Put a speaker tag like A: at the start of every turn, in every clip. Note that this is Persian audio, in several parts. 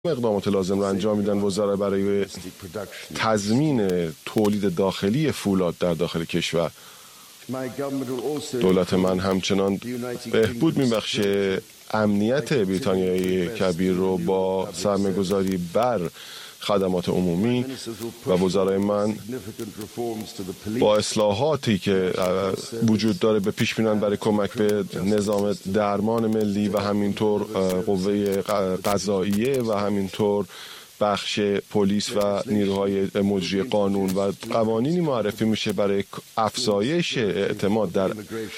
A: اقدامات لازم را انجام میدن وزرا برای تضمین تولید داخلی فولاد در داخل کشور. دولت من همچنان بهبود میبخشه امنیت بریتانیای کبیر رو با سرمایه‌گذاری بر خدمات عمومی و وزرای من با اصلاحاتی که وجود داره به پیش میرن برای کمک به نظام درمان ملی و همینطور قوه قضاییه و همینطور بخش پلیس و نیروهای مجری قانون و قوانینی معرفی میشه برای افزایش اعتماد در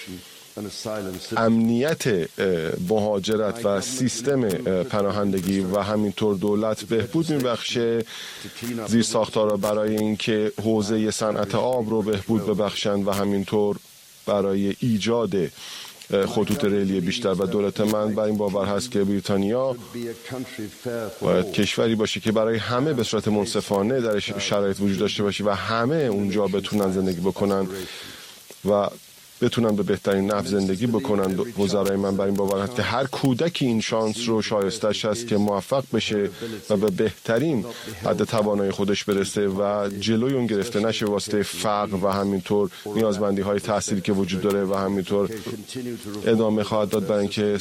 A: امنیت مهاجرت و سیستم پناهندگی و همینطور دولت بهبود میبخشه زیر ساختارا برای اینکه حوزه صنعت آب رو بهبود ببخشن و همینطور برای ایجاد خطوط ریلی بیشتر. و دولت من بر این باور هست که بریتانیا باید کشوری باشه که برای همه به صورت منصفانه در شرایط وجود داشته باشه و همه اونجا بتونن زندگی بکنن و بتونن به بهترین نحو زندگی بکنن. وزرای من بر این باور هست که هر کودکی این شانس رو شایستش هست که موفق بشه و به بهترین حد توانایی خودش برسه و جلوی اون گرفته نشه واسطه فقر و همینطور نیازمندی های تحصیلی که وجود داره و همینطور ادامه خواهد داد برای اینکه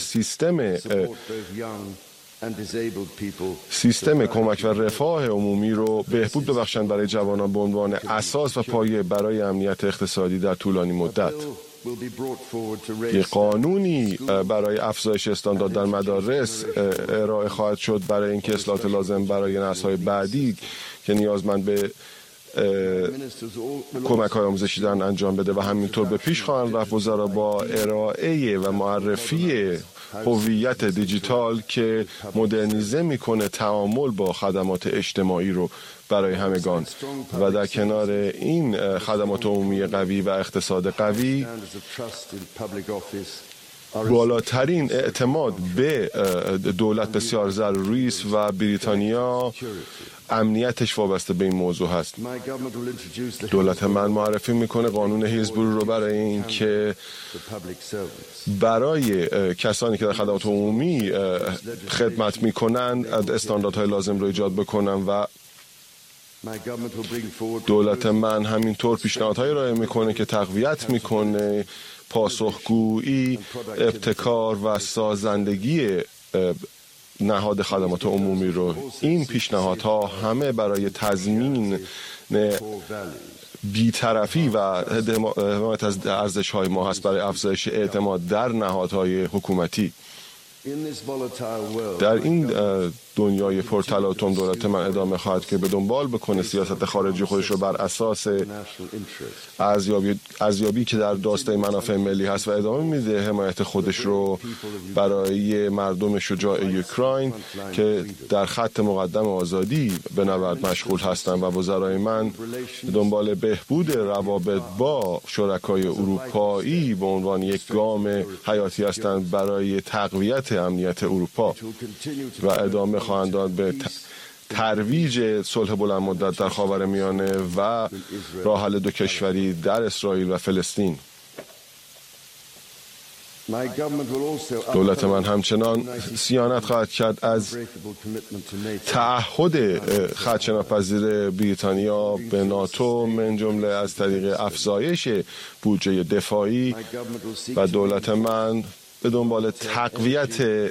A: سیستم کمک و رفاه عمومی رو بهبود ببخشند برای جوانان به عنوان اساس و پایه برای امنیت اقتصادی در طولانی مدت. یک قانونی برای افزایش استاندارد در مدارس ارائه خواهد شد برای اینکه اصلاحات لازم برای نسل‌های بعدی که نیازمند به کمک های آموزشی دارن انجام بده و همینطور به پیش خواهند رفت وزرا با ارائه و معرفی هویت دیجیتال که مدرنیزه میکنه تعامل با خدمات اجتماعی رو برای همگان و در کنار این خدمات عمومی قوی و اقتصاد قوی بالاترین اعتماد به دولت بسیار ضروری است و بریتانیا امنیتش وابسته به این موضوع هست. دولت من معرفی میکنه قانون هیلزبورو رو برای این که برای کسانی که در خدمات عمومی خدمت میکنن استانداردهای لازم رو ایجاد بکنن و دولت من همینطور پیشنهادهای ارائه میکنه که تقویت میکنه پاسخگویی، ابتکار و سازندگی نهاد خدمات عمومی رو. این پیشنهادها همه برای تضمین بی‌طرفی و حمایت از ارزش‌های ما هست برای افزایش اعتماد در نهادهای حکومتی. در این دنیای پرتلاطم دولت من ادامه خواهد که به دنبال بکنه سیاست خارجی خودش رو بر اساس ارزیابی که در داشته منافع ملی هست و ادامه میده حمایت خودش رو برای مردم شجاع اوکراین که در خط مقدم آزادی به نبرد مشغول هستند و وزرای من به دنبال بهبود روابط با شرکای اروپایی به عنوان یک گام حیاتی هستند برای تقویت امنیت اروپا و ادامه خواهند داد به ترویج صلح بلند مدت در خاورمیانه و راه حل دو کشوری در اسرائیل و فلسطین. دولت من همچنان صیانت خواهد کرد از تعهد خدشه‌ناپذیر بریتانیا به ناتو من جمله از طریق افزایش بودجه دفاعی و دولت من به دنبال تقویت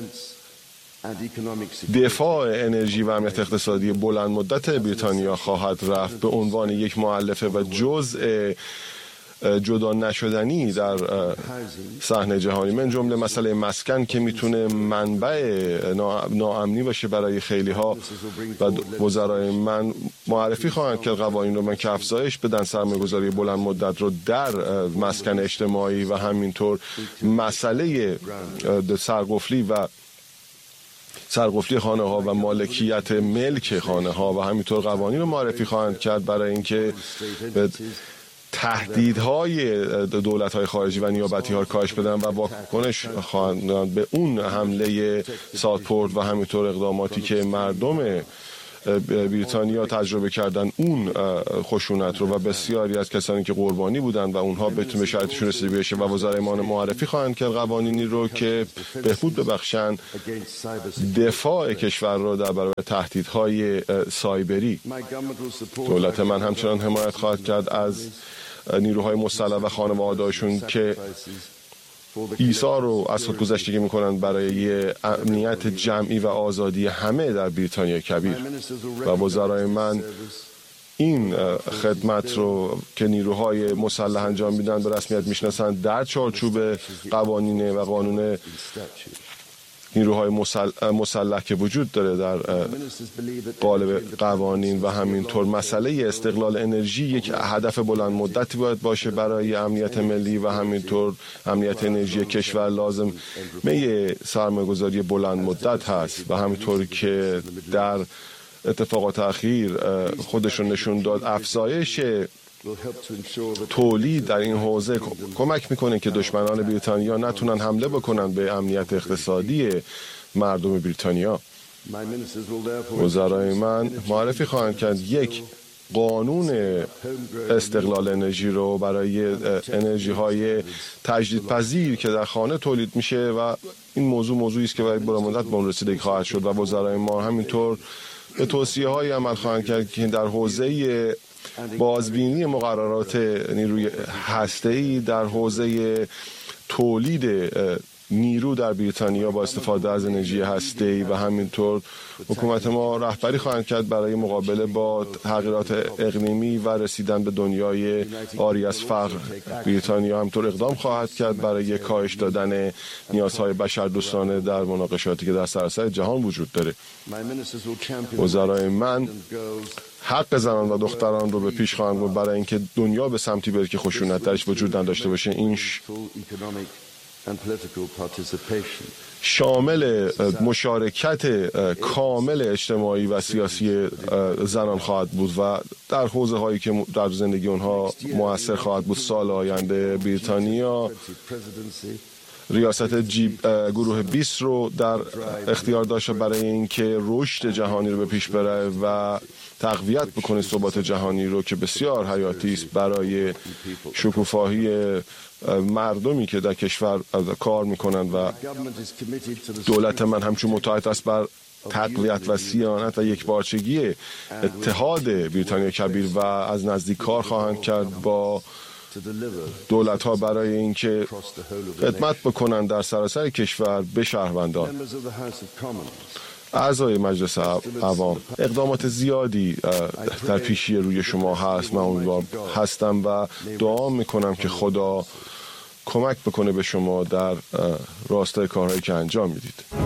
A: دفاع انرژی و امنیت اقتصادی بلند مدت بریتانیا خواهد رفت به عنوان یک مؤلفه و جزء جدا نشدنی در صحنه جهانی من جمله مسئله مسکن که میتونه منبع ناامنی باشه برای خیلی ها و وزرای من معرفی خواهند که قوانین رو من که افزایش بدن سرمایه‌گذاری بلند مدت رو در مسکن اجتماعی و همینطور مسئله سرقفلی خانه ها و مالکیت ملک خانه ها و همینطور قوانین رو معرفی خواهند کرد برای اینکه تهدیدهای دولت‌های خارجی و نیابتی‌ها کاهش بدن و واکنش خواهند به اون حمله ساوتپورت و همینطور اقداماتی که مردم بریتانیا تجربه کردن اون خشونت رو و بسیاری از کسانی که قربانی بودن و اونها بتون به شرطشون رسیده بشه و وزرای ما معرفی خواهند کرد قوانینی رو که بهبود ببخشن دفاع کشور رو در برابر تهدیدهای سایبری. دولت من همچنان حمایت خواهد کرد از نیروهای مسلح و خانواده‌هاشون که ایثار رو از خودگذشتگی میکنند برای امنیت جمعی و آزادی همه در بریتانیا کبیر. و وزرای من این خدمت رو که نیروهای مسلح انجام میدن به رسمیت میشناسند در چارچوب قوانین و قانون نیروهای مسلح که وجود داره در قالب قوانین و همینطور مسئله استقلال انرژی یک هدف بلند مدتی باید باشه برای امنیت ملی و همینطور امنیت انرژی کشور لازم سرمایه‌گذاری بلند مدت هست و همینطور که در اتفاقات اخیر خودشون نشون داد افزایش تولید در این حوزه کمک میکنه که دشمنان بریتانیا نتونن حمله بکنن به امنیت اقتصادی مردم بریتانیا. وزرای من معرفی خواهند کرد یک قانون استقلال انرژی رو برای انرژی های تجدیدپذیر که در خانه تولید میشه و این موضوعی است که باید بلند مدت به اون رسیدگی خواهد شد و وزرای ما همینطور به توصیه های عمل خواهند کرد که در حوزه بازبینی مقررات نیروی هسته‌ای در حوزه تولید نیرو در بریتانیا با استفاده از انرژی هسته‌ای و همینطور حکومت ما رهبری خواهند کرد برای مقابله با تغییرات اقلیمی و رسیدن به دنیای عاری از فقر. بریتانیا همینطور اقدام خواهد کرد برای کاهش دادن نیازهای بشردوستانه در مناقشاتی که در سراسر جهان وجود داره. وزرای من حق زنان و دختران رو به پیش خواهند برد برای اینکه دنیا به سمتی بره که خشونت درش وجود نداشته باشه. این شامل مشارکت کامل اجتماعی و سیاسی زنان خواهد بود و در حوزه هایی که در زندگی اونها مؤثر خواهد بود. سال آینده بریتانیا ریاست گروه 20 رو در اختیار داشته برای اینکه رشد جهانی رو به پیش بره و تقویت بکنه ثبات جهانی رو که بسیار حیاتی است برای شکوفایی مردمی که در کشور کار میکنند و دولت من همچون متعهد است بر تقویت و صیانت و یکپارچگی اتحاد بریتانیا کبیر و از نزدیک کار خواهند کرد با دولت ها برای اینکه خدمت بکنند در سراسر کشور به شهروندان. اعضای مجلس عوام، اقدامات زیادی در پیشی روی شما هست. من امیدوار هستم و دعا میکنم که خدا کمک بکنه به شما در راستای کارهایی که انجام میدید.